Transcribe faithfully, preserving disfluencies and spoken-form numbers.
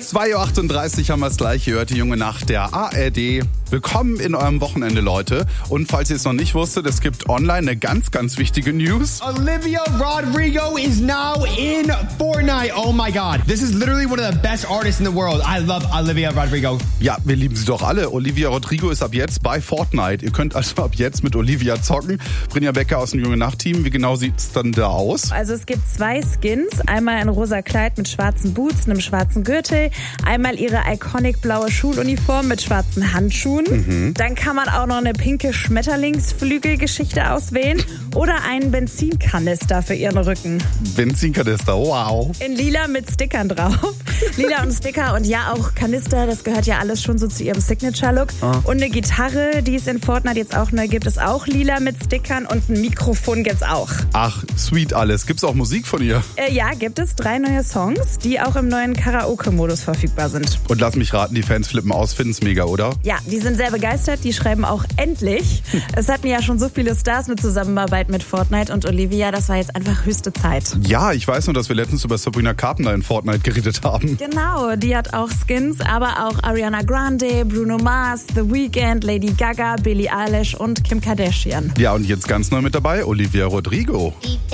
zwei Uhr achtunddreißig haben wir es gleich gehört, die junge Nacht der A R D. Willkommen in eurem Wochenende, Leute. Und falls ihr es noch nicht wusstet, es gibt online eine ganz, ganz wichtige News. Olivia Rodrigo is now in Fortnite. Oh my God. This is literally one of the best artists in the world. I love Olivia Rodrigo. Ja, wir lieben sie doch alle. Olivia Rodrigo ist ab jetzt bei Fortnite. Ihr könnt also ab jetzt mit Olivia zocken. Brinja Becker aus dem Junge Nacht-Team. Wie genau sieht es dann da aus? Also es gibt zwei Skins. Einmal ein rosa Kleid mit schwarzen Boots, einem schwarzen Gürtel. Einmal ihre iconic blaue Schuluniform mit schwarzen Handschuhen. Mhm. Dann kann man auch noch eine pinke Schmetterlingsflügelgeschichte auswählen oder einen Benzinkanister für ihren Rücken. Benzinkanister, wow. In lila mit Stickern drauf. Lila und Sticker und ja auch Kanister, das gehört ja alles schon so zu ihrem Signature-Look. Ah. Und eine Gitarre, die es in Fortnite jetzt auch neu gibt, ist auch lila mit Stickern und ein Mikrofon gibt's auch. Ach, sweet alles. Gibt's auch Musik von ihr? Äh, ja, gibt es drei neue Songs, die auch im neuen Karaoke-Modus verfügbar sind. Und lass mich raten, die Fans flippen aus, finden's mega, oder? Ja, die sind sehr begeistert, die schreiben auch endlich. Es hatten ja schon so viele Stars mit Zusammenarbeit mit Fortnite und Olivia, das war jetzt einfach höchste Zeit. Ja, ich weiß nur, dass wir letztens über Sabrina Carpenter in Fortnite geredet haben. Genau, die hat auch Skins, aber auch Ariana Grande, Bruno Mars, The Weeknd, Lady Gaga, Billie Eilish und Kim Kardashian. Ja, und jetzt ganz neu mit dabei, Olivia Rodrigo.